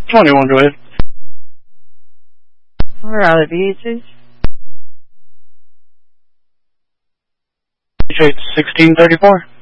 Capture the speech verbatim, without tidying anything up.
twenty-one, go ahead. Where are the B Hs? B H sixteen thirty-four.